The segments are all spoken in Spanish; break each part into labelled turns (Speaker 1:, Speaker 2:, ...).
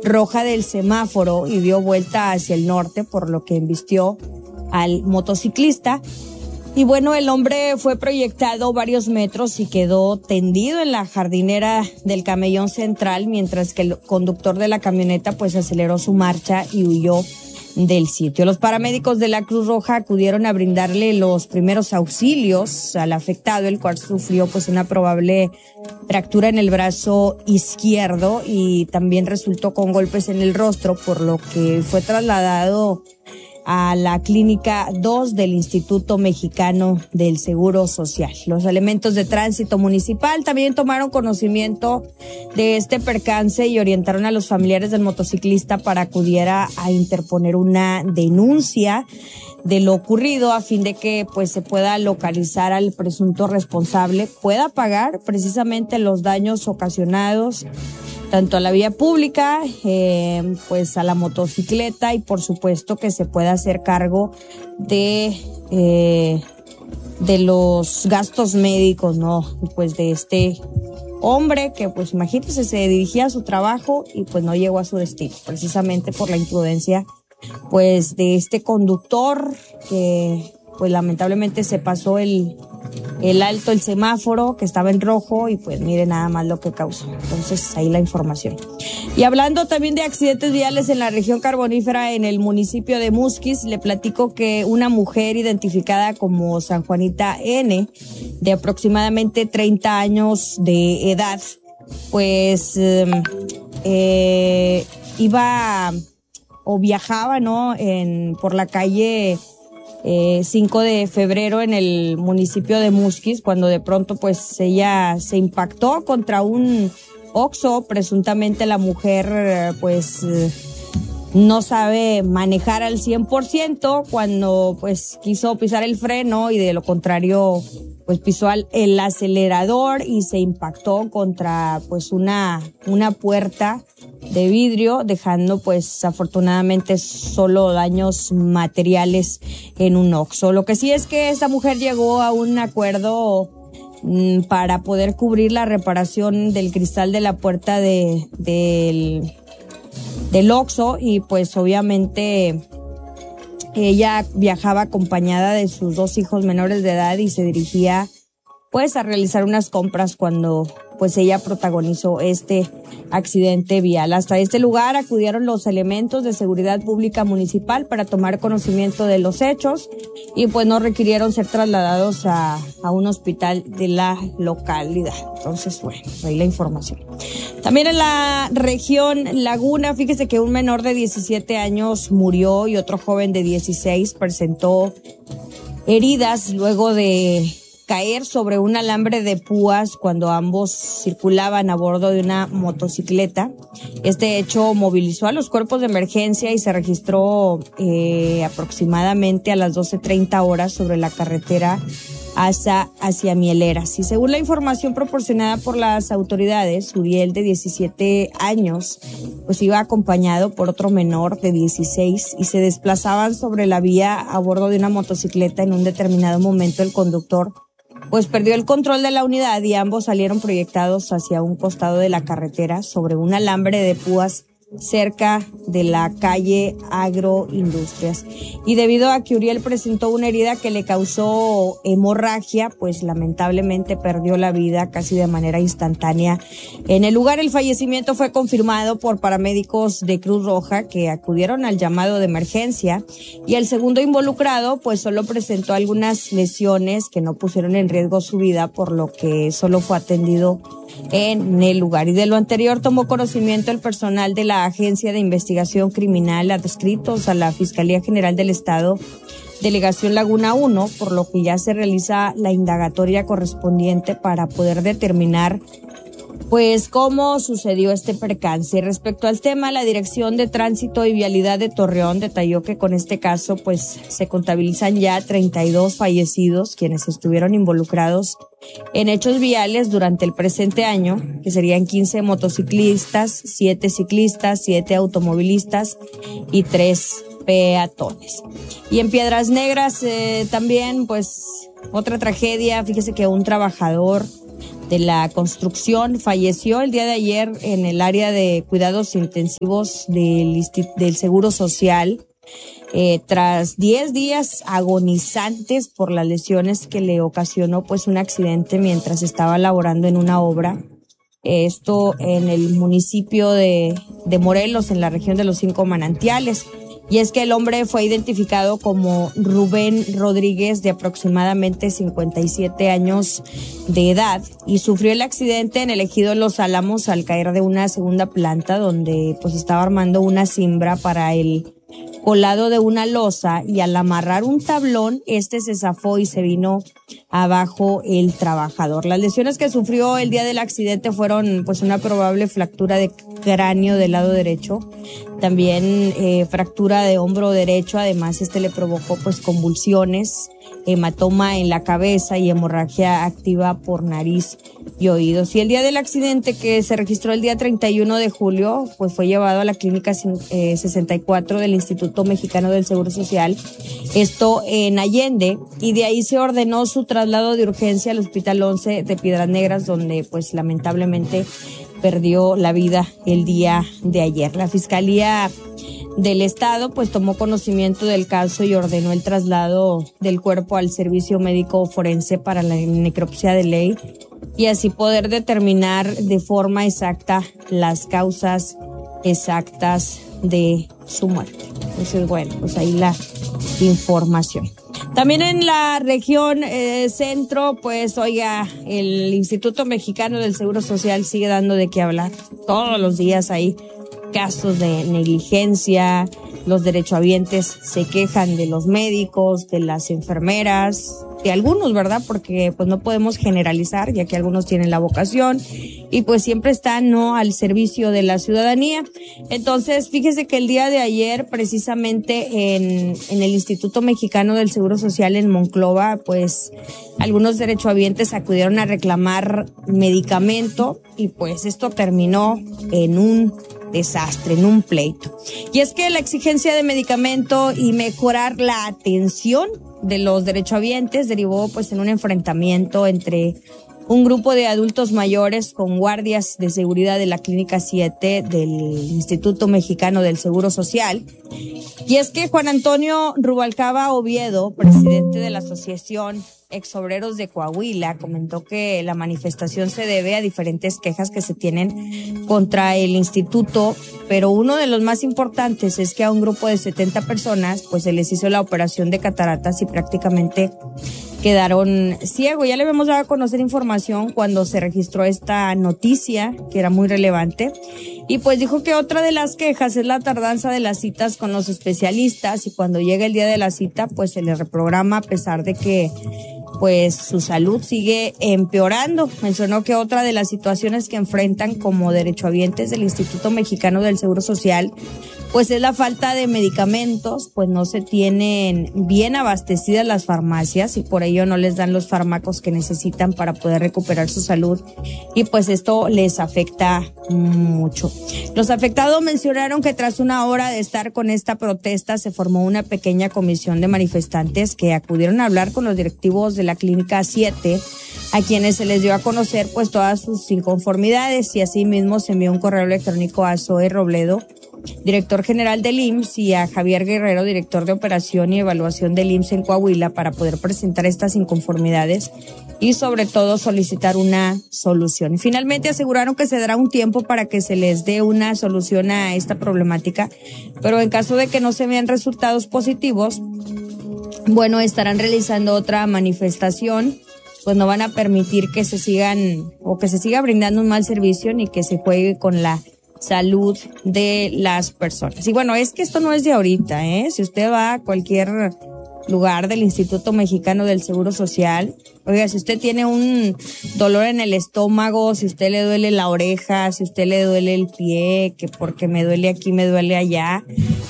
Speaker 1: roja del semáforo y dio vuelta hacia el norte, por lo que embistió al motociclista. Y bueno, el hombre fue proyectado varios metros y quedó tendido en la jardinera del camellón central, mientras que el conductor de la camioneta pues aceleró su marcha y huyó del sitio. Los paramédicos de la Cruz Roja acudieron a brindarle los primeros auxilios al afectado, el cual sufrió pues una probable fractura en el brazo izquierdo y también resultó con golpes en el rostro, por lo que fue trasladado a la Clínica 2 del Instituto Mexicano del Seguro Social. Los elementos de tránsito municipal también tomaron conocimiento de este percance y orientaron a los familiares del motociclista para acudiera a interponer una denuncia de lo ocurrido a fin de que pues se pueda localizar al presunto responsable, pueda pagar precisamente los daños ocasionados tanto a la vía pública, pues a la motocicleta, y por supuesto que se pueda hacer cargo de los gastos médicos, ¿no? Pues de este hombre que pues imagínense se dirigía a su trabajo y pues no llegó a su destino, precisamente por la imprudencia pues de este conductor que pues lamentablemente se pasó el alto, el semáforo que estaba en rojo y pues mire nada más lo que causó. Entonces ahí la información. Y hablando también de accidentes viales en la región carbonífera en el municipio de Musquis, le platico que una mujer identificada como San Juanita N, de aproximadamente 30 años de edad, pues iba o viajaba, ¿no? Por la calle 5 de febrero en el municipio de Musquis, cuando de pronto pues ella se impactó contra un Oxxo. Presuntamente la mujer pues no sabe manejar al 100% cuando pues quiso pisar el freno y de lo contrario pues pisó el acelerador y se impactó contra pues una puerta de vidrio, dejando pues afortunadamente solo daños materiales en un Oxxo. Lo que sí es que esta mujer llegó a un acuerdo para poder cubrir la reparación del cristal de la puerta del Oxxo, y pues obviamente ella viajaba acompañada de sus 2 hijos menores de edad y se dirigía pues a realizar unas compras cuando pues ella protagonizó este accidente vial. Hasta este lugar acudieron los elementos de seguridad pública municipal para tomar conocimiento de los hechos y pues no requirieron ser trasladados a un hospital de la localidad. Entonces, bueno, ahí la información. También en la región Laguna, fíjese que un menor de 17 años murió y otro joven de 16 presentó heridas luego de caer sobre un alambre de púas cuando ambos circulaban a bordo de una motocicleta. Este hecho movilizó a los cuerpos de emergencia y se registró aproximadamente a las 12:30 horas sobre la carretera hacia Mieleras. Y según la información proporcionada por las autoridades, Uriel, de 17 años, pues iba acompañado por otro menor de 16 y se desplazaban sobre la vía a bordo de una motocicleta. En un determinado momento el conductor pues perdió el control de la unidad y ambos salieron proyectados hacia un costado de la carretera sobre un alambre de púas cerca de la calle Agroindustrias. Y debido a que Uriel presentó una herida que le causó hemorragia, pues lamentablemente perdió la vida casi de manera instantánea. En el lugar el fallecimiento fue confirmado por paramédicos de Cruz Roja que acudieron al llamado de emergencia, y el segundo involucrado pues solo presentó algunas lesiones que no pusieron en riesgo su vida, por lo que solo fue atendido en el lugar. Y de lo anterior tomó conocimiento el personal de la Agencia de Investigación Criminal adscritos a la Fiscalía General del Estado, Delegación Laguna 1, por lo que ya se realiza la indagatoria correspondiente para poder determinar pues cómo sucedió este percance. Respecto al tema, la Dirección de Tránsito y Vialidad de Torreón detalló que con este caso pues se contabilizan ya 32 fallecidos quienes estuvieron involucrados en hechos viales durante el presente año, que serían 15 motociclistas, 7 ciclistas, 7 automovilistas y 3 peatones. Y en Piedras Negras también pues otra tragedia. Fíjese que un trabajador de la construcción. Falleció el día de ayer en el área de cuidados intensivos del Seguro Social, tras 10 días agonizantes por las lesiones que le ocasionó pues un accidente mientras estaba laborando en una obra. Esto en el municipio de Morelos, en la región de los 5 Manantiales. Y es que el hombre fue identificado como Rubén Rodríguez, de aproximadamente 57 años de edad, y sufrió el accidente en el ejido Los Álamos al caer de una segunda planta donde pues estaba armando una cimbra para el colado de una losa, y al amarrar un tablón, se zafó y se vino abajo el trabajador. Las lesiones que sufrió el día del accidente fueron pues una probable fractura de cráneo del lado derecho, también fractura de hombro derecho. Además le provocó pues convulsiones, hematoma en la cabeza y hemorragia activa por nariz y oídos. Y el día del accidente, que se registró el día 31 de julio, pues fue llevado a la clínica 64 del Instituto Mexicano del Seguro Social, esto en Allende, y de ahí se ordenó su traslado de urgencia al Hospital 11 de Piedras Negras, donde pues lamentablemente perdió la vida el día de ayer. La Fiscalía del Estado pues tomó conocimiento del caso y ordenó el traslado del cuerpo al Servicio Médico Forense para la necropsia de ley, y así poder determinar de forma exacta las causas exactas de su muerte. Entonces, bueno, pues ahí la información. También en la región centro, pues oiga, el Instituto Mexicano del Seguro Social sigue dando de qué hablar. Todos los días hay casos de negligencia. Los derechohabientes se quejan de los médicos, de las enfermeras, de algunos, ¿verdad? Porque pues no podemos generalizar, ya que algunos tienen la vocación y pues siempre están, ¿no?, al servicio de la ciudadanía. Entonces, fíjese que el día de ayer, precisamente en el Instituto Mexicano del Seguro Social en Monclova, pues algunos derechohabientes acudieron a reclamar medicamento y pues esto terminó en un desastre, en un pleito. Y es que la exigencia de medicamento y mejorar la atención de los derechohabientes derivó pues en un enfrentamiento entre un grupo de adultos mayores con guardias de seguridad de la Clínica 7 del Instituto Mexicano del Seguro Social. Y es que Juan Antonio Rubalcaba Oviedo, presidente de la Asociación Exobreros de Coahuila, comentó que la manifestación se debe a diferentes quejas que se tienen contra el instituto, pero uno de los más importantes es que a un grupo de 70 personas pues se les hizo la operación de cataratas y prácticamente quedaron ciegos. Ya le habíamos dado a conocer información cuando se registró esta noticia, que era muy relevante, y pues dijo que otra de las quejas es la tardanza de las citas con los especialistas, y cuando llega el día de la cita pues se les reprograma a pesar de que pues su salud sigue empeorando. Mencionó que otra de las situaciones que enfrentan como derechohabientes del Instituto Mexicano del Seguro Social pues es la falta de medicamentos, pues no se tienen bien abastecidas las farmacias y por ello no les dan los fármacos que necesitan para poder recuperar su salud, y pues esto les afecta mucho. Los afectados mencionaron que tras una hora de estar con esta protesta se formó una pequeña comisión de manifestantes que acudieron a hablar con los directivos de la Clínica 7, a quienes se les dio a conocer pues todas sus inconformidades, y asimismo se envió un correo electrónico a Zoe Robledo, director general del IMSS, y a Javier Guerrero, director de operación y evaluación del IMSS en Coahuila, para poder presentar estas inconformidades y sobre todo solicitar una solución. Finalmente aseguraron que se dará un tiempo para que se les dé una solución a esta problemática, pero en caso de que no se vean resultados positivos, bueno, estarán realizando otra manifestación. Pues no van a permitir que se siga brindando un mal servicio ni que se juegue con la salud de las personas. Y bueno, es que esto no es de ahorita, Si usted va a cualquier lugar del Instituto Mexicano del Seguro Social, oiga, si usted tiene un dolor en el estómago, si usted le duele la oreja, si usted le duele el pie, que porque me duele aquí, me duele allá,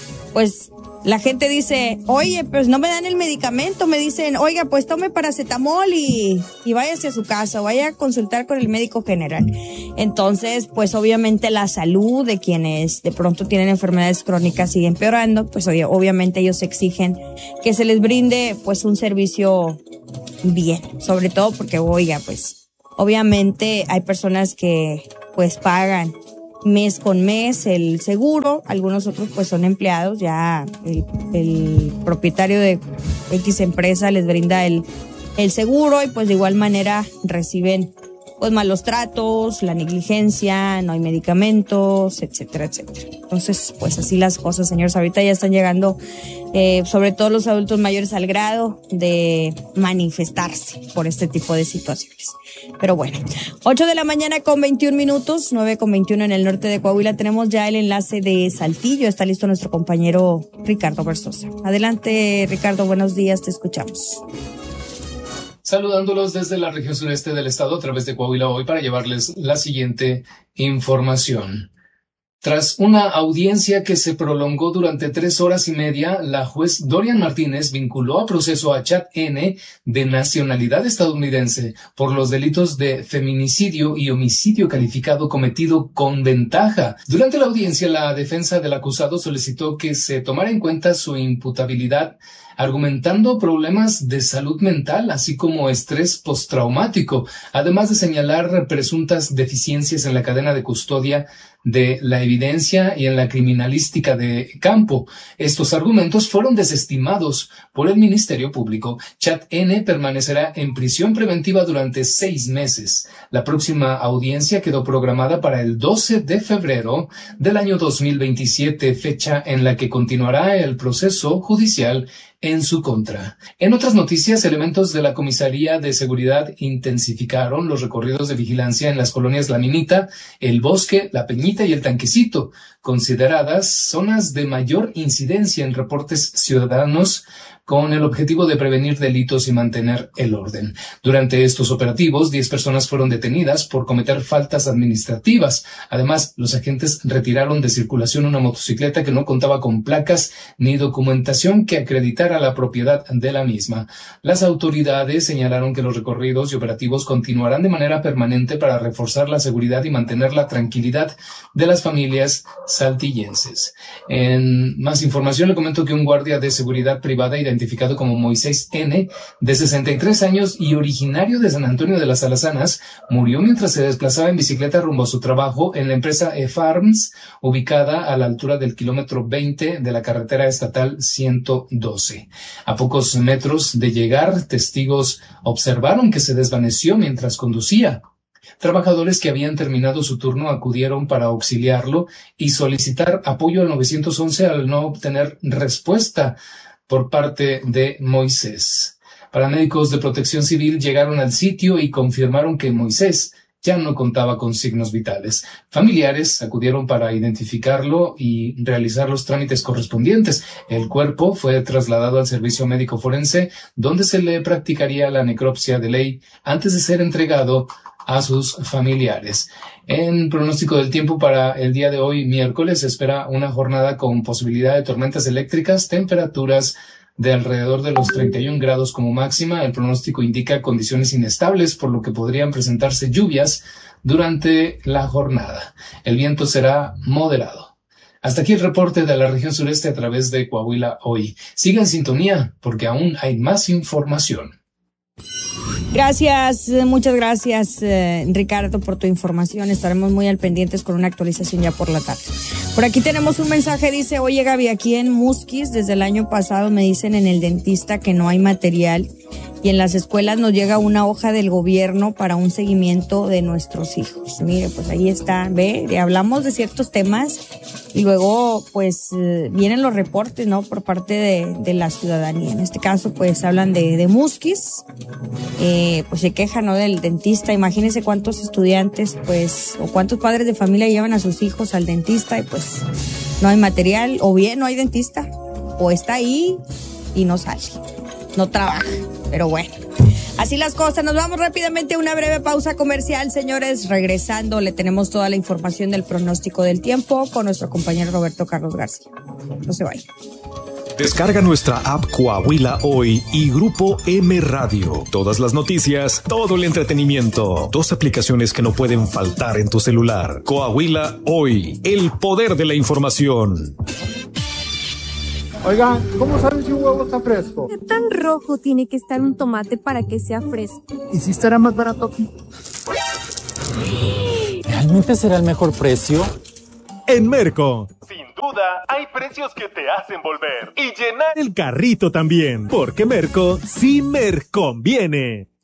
Speaker 1: pues la gente dice, oye, pues no me dan el medicamento, me dicen, oiga, pues tome paracetamol y váyase a su casa, vaya a consultar con el médico general. Entonces, pues obviamente la salud de quienes de pronto tienen enfermedades crónicas sigue empeorando, pues obviamente ellos exigen que se les brinde pues un servicio bien, sobre todo porque, oiga, pues Obviamente hay personas que pues pagan mes con mes el seguro, algunos otros pues son empleados, ya el propietario de X empresa les brinda el seguro y pues de igual manera reciben pues malos tratos, la negligencia, no hay medicamentos, etcétera, etcétera. Entonces, pues así las cosas, señores. Ahorita ya están llegando, sobre todo los adultos mayores, al grado de manifestarse por este tipo de situaciones. Pero bueno, 8:21 a.m, 9:21 en el norte de Coahuila. Tenemos ya el enlace de Saltillo. Está listo nuestro compañero Ricardo Versosa. Adelante, Ricardo, buenos días, te escuchamos.
Speaker 2: Saludándolos desde la región sureste del estado a través de Coahuila Hoy para llevarles la siguiente información. Tras una audiencia que se prolongó durante 3 horas y media, la juez Dorian Martínez vinculó a proceso a Chad N., de nacionalidad estadounidense, por los delitos de feminicidio y homicidio calificado cometido con ventaja. Durante la audiencia, la defensa del acusado solicitó que se tomara en cuenta su imputabilidad, argumentando problemas de salud mental, así como estrés postraumático, además de señalar presuntas deficiencias en la cadena de custodia de la evidencia y en la criminalística de campo. Estos argumentos fueron desestimados por el Ministerio Público. Chad N. permanecerá en prisión preventiva durante 6 meses. La próxima audiencia quedó programada para el 12 de febrero del año 2027, fecha en la que continuará el proceso judicial en su contra. En otras noticias, elementos de la Comisaría de Seguridad intensificaron los recorridos de vigilancia en las colonias La Minita, El Bosque, La Peñita y El Tanquecito, consideradas zonas de mayor incidencia en reportes ciudadanos, con el objetivo de prevenir delitos y mantener el orden. Durante estos operativos, 10 personas fueron detenidas por cometer faltas administrativas. Además, los agentes retiraron de circulación una motocicleta que no contaba con placas ni documentación que acreditara la propiedad de la misma. Las autoridades señalaron que los recorridos y operativos continuarán de manera permanente para reforzar la seguridad y mantener la tranquilidad de las familias saltillenses. En más información, le comento que un guardia de seguridad privada identificado como Moisés N., de 63 años y originario de San Antonio de las Alazanas, murió mientras se desplazaba en bicicleta rumbo a su trabajo en la empresa E-Farms, ubicada a la altura del kilómetro 20 de la carretera estatal 112. A pocos metros de llegar, testigos observaron que se desvaneció mientras conducía. Trabajadores que habían terminado su turno acudieron para auxiliarlo y solicitar apoyo al 911 al no obtener respuesta por parte de Moisés. Paramédicos de Protección Civil llegaron al sitio y confirmaron que Moisés ya no contaba con signos vitales. Familiares acudieron para identificarlo y realizar los trámites correspondientes. El cuerpo fue trasladado al servicio médico forense, donde se le practicaría la necropsia de ley antes de ser entregado a sus familiares. En pronóstico del tiempo para el día de hoy, miércoles, se espera una jornada con posibilidad de tormentas eléctricas, temperaturas de alrededor de los 31 grados como máxima. El pronóstico indica condiciones inestables, por lo que podrían presentarse lluvias durante la jornada. El viento será moderado. Hasta aquí el reporte de la región sureste a través de Coahuila Hoy. Siga en sintonía, porque aún hay más información.
Speaker 1: Gracias, muchas gracias, Ricardo, por tu información. Estaremos muy al pendientes con una actualización ya por la tarde. Por aquí tenemos un mensaje, dice: oye, Gaby, aquí en Musquis desde el año pasado me dicen en el dentista que no hay material y en las escuelas nos llega una hoja del gobierno para un seguimiento de nuestros hijos. Mire, pues ahí está, ve, hablamos de ciertos temas y luego pues vienen los reportes, ¿no? Por parte de la ciudadanía. En este caso pues hablan de Musquis, pues se quejan, ¿no? Del dentista. Imagínense cuántos estudiantes pues o cuántos padres de familia llevan a sus hijos al dentista y pues no hay material, o bien no hay dentista, o está ahí y no sale, no trabaja. Pero bueno, así las cosas. Nos vamos rápidamente a una breve pausa comercial, señores. Regresando, le tenemos toda la información del pronóstico del tiempo con nuestro compañero Roberto Carlos García. No se vayan.
Speaker 3: Descarga nuestra app Coahuila Hoy y Grupo M Radio. Todas las noticias, todo el entretenimiento. 2 aplicaciones que no pueden faltar en tu celular. Coahuila Hoy, el poder de la información.
Speaker 4: Oigan, ¿cómo saben si un huevo está fresco?
Speaker 5: ¿Qué tan rojo tiene que estar un tomate para que sea fresco?
Speaker 4: ¿Y si estará más barato aquí?
Speaker 5: ¿Realmente será el mejor precio?
Speaker 6: En Merco.
Speaker 7: Sin duda, hay precios que te hacen volver y llenar
Speaker 6: el carrito también, porque Merco sí me conviene.